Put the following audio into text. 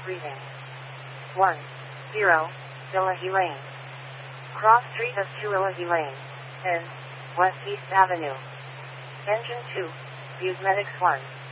Reading. 1. 0. Illahee Lane. Cross street of 2 Illahee Lane. N. West East Avenue. Engine 2. Viewsmedics 1.